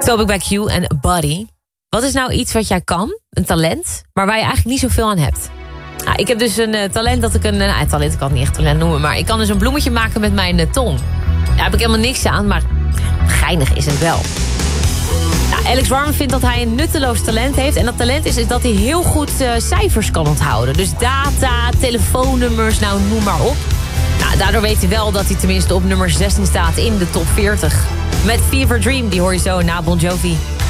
Toby bij Q en Buddy. Wat is nou iets wat jij kan, een talent, maar waar je eigenlijk niet zoveel aan hebt? Nou, ik heb dus een talent dat ik talent, ik kan het niet echt talent noemen, maar ik kan dus een bloemetje maken met mijn tong. Daar heb ik helemaal niks aan, maar geinig is het wel. Nou, Alex Warren vindt dat hij een nutteloos talent heeft. En dat talent is dat hij heel goed cijfers kan onthouden. Dus data, telefoonnummers, nou noem maar op. Nou, daardoor weet hij wel dat hij tenminste op nummer 16 staat in de top 40. Met Fever Dream, die hoor je zo na Bon Jovi.